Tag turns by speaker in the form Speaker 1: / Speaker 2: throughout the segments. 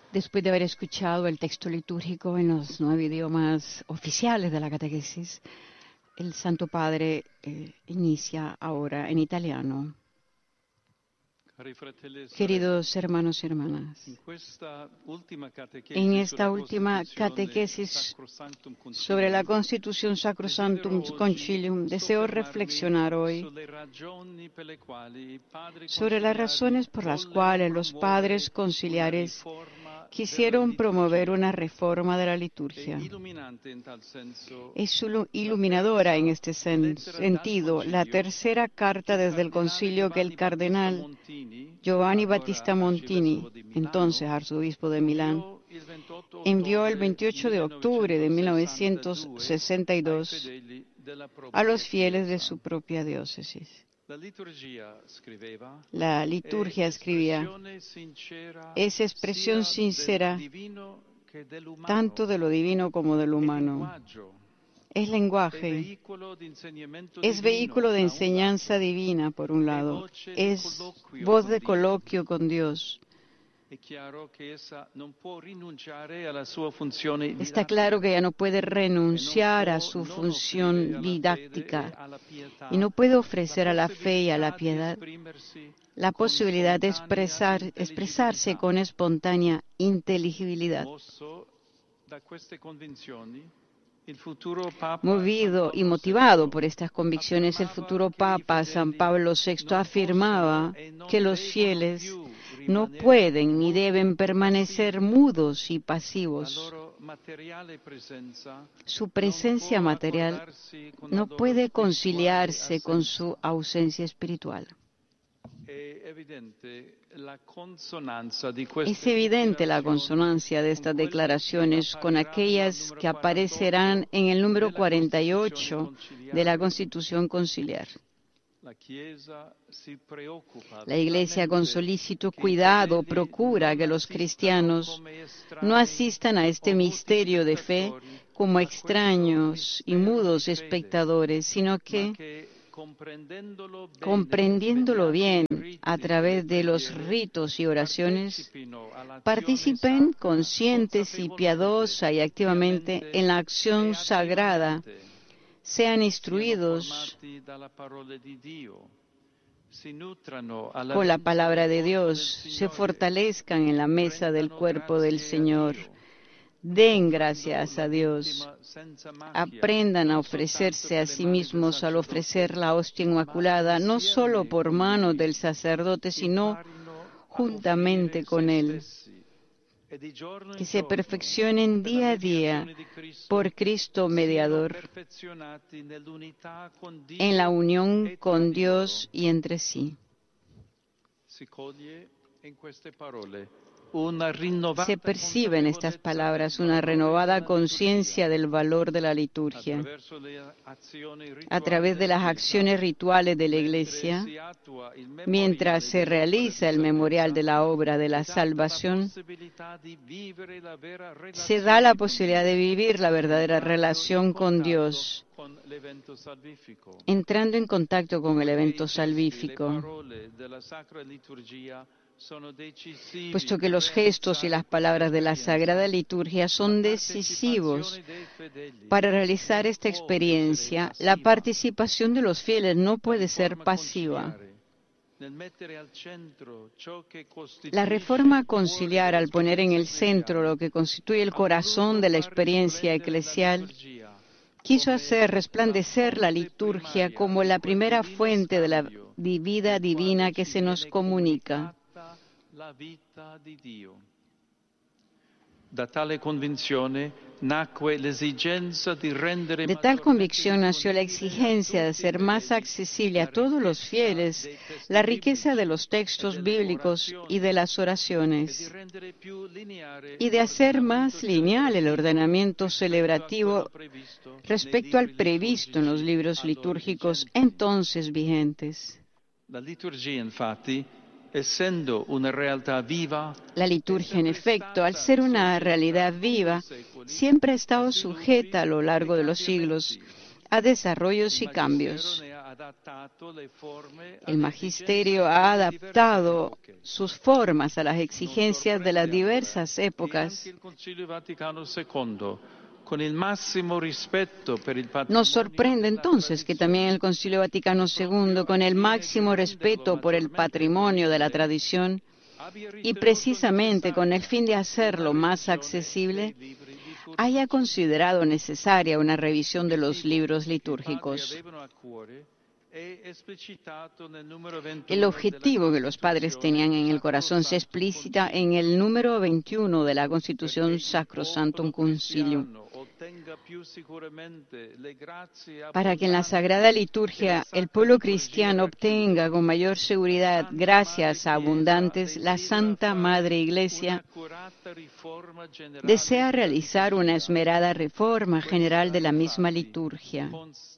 Speaker 1: Después de haber escuchado el texto litúrgico en los 9 idiomas oficiales de la catequesis, el Santo Padre inicia ahora en italiano. Queridos hermanos y hermanas, en esta última catequesis sobre la Constitución Sacrosanctum Concilium, deseo reflexionar hoy sobre las razones por las cuales los padres conciliares quisieron promover una reforma de la liturgia. Es iluminadora en este sentido la tercera carta desde el concilio que el cardenal Giovanni Battista Montini, entonces arzobispo de Milán, envió el 28 de octubre de 1962 a los fieles de su propia diócesis. La liturgia, escribía, es expresión sincera tanto de lo divino como de lo humano. Es lenguaje, es vehículo de enseñanza divina, por un lado, es voz de coloquio con Dios. Está claro que ella no puede renunciar a su función didáctica y no puede ofrecer a la fe y a la piedad la posibilidad de expresarse con espontánea inteligibilidad. Movido y motivado por estas convicciones, el futuro Papa San Pablo VI afirmaba que los fieles no pueden ni deben permanecer mudos y pasivos. Su presencia material no puede conciliarse con su ausencia espiritual. Es evidente la consonancia de estas declaraciones con aquellas que aparecerán en el número 48 de la Constitución Conciliar. La Iglesia con solícito cuidado procura que los cristianos no asistan a este misterio de fe como extraños y mudos espectadores, sino que, comprendiéndolo bien a través de los ritos y oraciones, participen conscientes y piadosa y activamente en la acción sagrada, sean instruidos con la palabra de Dios, se fortalezcan en la mesa del cuerpo del Señor, den gracias a Dios, aprendan a ofrecerse a sí mismos al ofrecer la hostia inmaculada, no solo por mano del sacerdote, sino juntamente con él. Que se perfeccionen día a día por Cristo mediador, en la unión con Dios y entre sí. Se percibe en estas palabras una renovada conciencia del valor de la liturgia. A través de las acciones rituales de la Iglesia, mientras se realiza el memorial de la obra de la salvación, se da la posibilidad de vivir la verdadera relación con Dios, entrando en contacto con el evento salvífico. Puesto que los gestos y las palabras de la Sagrada Liturgia son decisivos para realizar esta experiencia, la participación de los fieles no puede ser pasiva. La reforma conciliar, al poner en el centro lo que constituye el corazón de la experiencia eclesial, quiso hacer resplandecer la liturgia como la primera fuente de la vida divina que se nos comunica. De tal convicción nació la exigencia de hacer más accesible a todos los fieles la riqueza de los textos bíblicos y de las oraciones, y de hacer más lineal el ordenamiento celebrativo respecto al previsto en los libros litúrgicos entonces vigentes. La liturgia, en efecto, al ser una realidad viva, siempre ha estado sujeta a lo largo de los siglos a desarrollos y cambios. El magisterio ha adaptado sus formas a las exigencias de las diversas épocas. Nos sorprende entonces que también el Concilio Vaticano II, con el máximo respeto por el patrimonio de la tradición y precisamente con el fin de hacerlo más accesible, haya considerado necesaria una revisión de los libros litúrgicos. El objetivo que los padres tenían en el corazón se explicita en el número 21 de la Constitución Sacrosanctum Concilium. Para que en la Sagrada Liturgia el pueblo cristiano obtenga con mayor seguridad gracias abundantes, la Santa Madre Iglesia desea realizar una esmerada reforma general de la misma liturgia.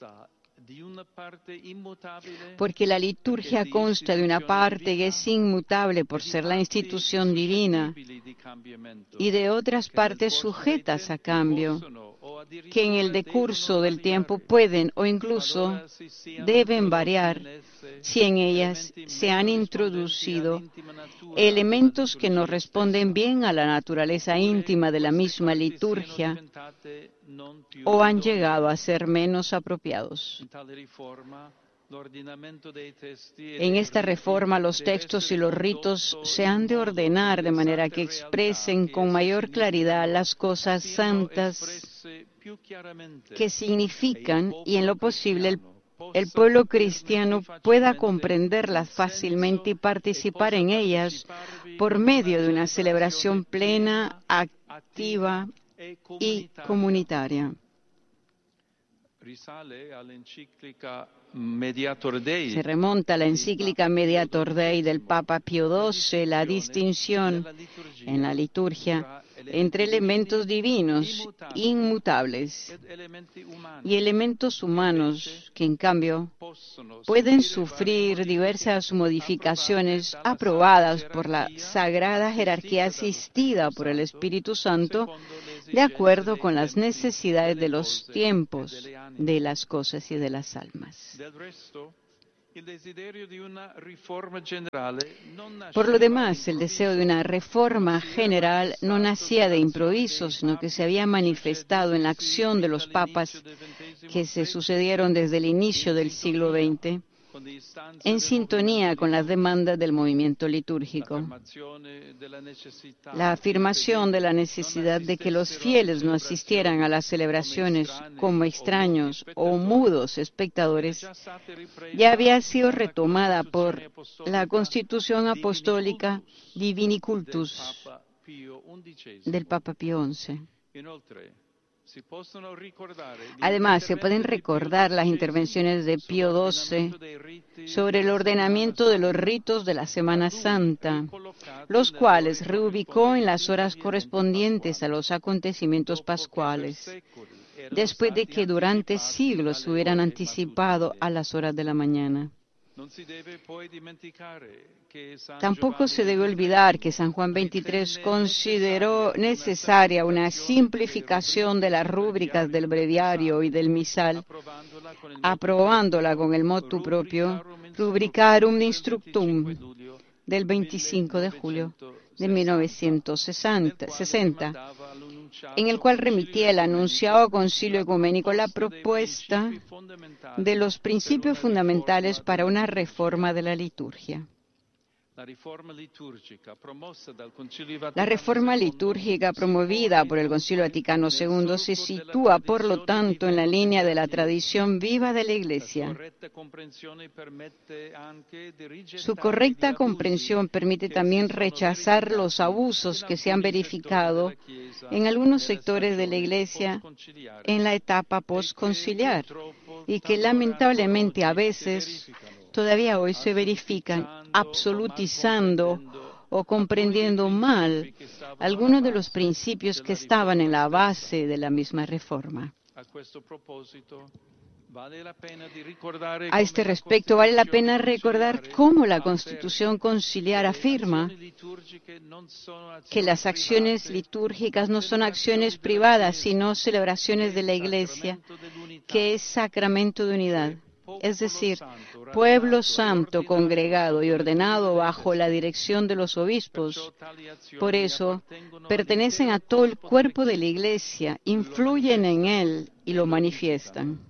Speaker 1: Porque la liturgia consta de una parte que es inmutable por ser la institución divina y de otras partes sujetas a cambio, que en el decurso del tiempo pueden o incluso deben variar si en ellas se han introducido elementos que no responden bien a la naturaleza íntima de la misma liturgia o han llegado a ser menos apropiados. En esta reforma los textos y los ritos se han de ordenar de manera que expresen con mayor claridad las cosas santas que significan y en lo posible el pueblo cristiano pueda comprenderlas fácilmente y participar en ellas por medio de una celebración plena, activa y comunitaria. Se remonta a la encíclica Mediator Dei del Papa Pío XII, la distinción en la liturgia entre elementos divinos inmutables y elementos humanos que, en cambio, pueden sufrir diversas modificaciones aprobadas por la sagrada jerarquía asistida por el Espíritu Santo de acuerdo con las necesidades de los tiempos, de las cosas y de las almas. Por lo demás, el deseo de una reforma general no nacía de improviso, sino que se había manifestado en la acción de los papas que se sucedieron desde el inicio del siglo XX, en sintonía con las demandas del movimiento litúrgico. La afirmación de la necesidad de que los fieles no asistieran a las celebraciones como extraños o mudos espectadores ya había sido retomada por la Constitución Apostólica Divini Cultus del Papa Pío XI. Además, se pueden recordar las intervenciones de Pío XII sobre el ordenamiento de los ritos de la Semana Santa, los cuales reubicó en las horas correspondientes a los acontecimientos pascuales, después de que durante siglos se hubieran anticipado a las horas de la mañana. Tampoco se debe olvidar que San Juan XXIII consideró necesaria una simplificación de las rúbricas del breviario y del misal, aprobándola con el motu propio Rubricarum Instructum del 25 de julio de 1960, en el cual remitía el anunciado Concilio Ecuménico la propuesta de los principios fundamentales para una reforma de la liturgia. La reforma litúrgica promovida por el Concilio Vaticano II se sitúa, por lo tanto, en la línea de la tradición viva de la Iglesia. Su correcta comprensión permite también rechazar los abusos que se han verificado en algunos sectores de la Iglesia en la etapa postconciliar y que lamentablemente a veces todavía hoy se verifican absolutizando o comprendiendo mal algunos de los principios que estaban en la base de la misma reforma. A este respecto, vale la pena recordar cómo la Constitución Conciliar afirma que las acciones litúrgicas no son acciones privadas, sino celebraciones de la Iglesia, que es sacramento de unidad. es decir, pueblo santo, congregado y ordenado bajo la dirección de los obispos. Por eso, pertenecen a todo el cuerpo de la Iglesia, influyen en él y lo manifiestan.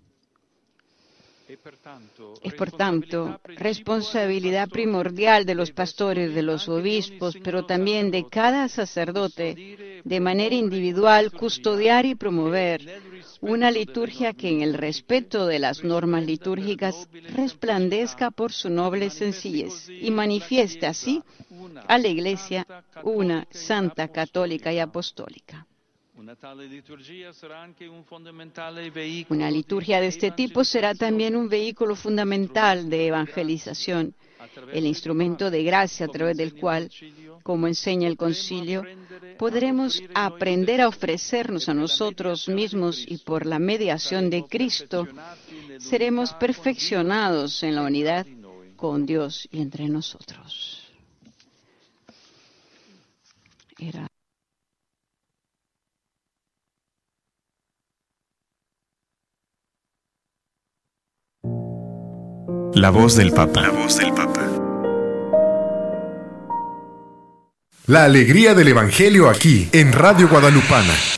Speaker 1: Es, por tanto, responsabilidad primordial de los pastores, de los obispos, pero también de cada sacerdote, de manera individual, custodiar y promover una liturgia que en el respeto de las normas litúrgicas resplandezca por su noble sencillez y manifieste así a la Iglesia una santa, católica y apostólica. Una liturgia de este tipo será también un vehículo fundamental de evangelización, el instrumento de gracia a través del cual, como enseña el Concilio, podremos aprender a ofrecernos a nosotros mismos y por la mediación de Cristo seremos perfeccionados en la unidad con Dios y entre nosotros.
Speaker 2: La voz del Papa. La voz del Papa.
Speaker 3: La alegría del Evangelio aquí, en Radio Guadalupana.